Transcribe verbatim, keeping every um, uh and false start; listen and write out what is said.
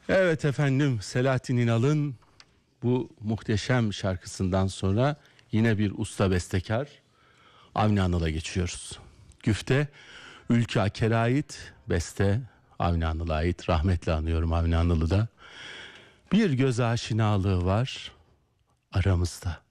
Evet efendim, Selahattin İnal'ın bu muhteşem şarkısından sonra yine bir usta bestekar Avni Anıl'a geçiyoruz. Güfte Ülke Aker'e ait, beste Avni Anıl'a ait. Rahmetle anıyorum Avni Anıl'ı da. Bir göz aşinalığı var aramızda.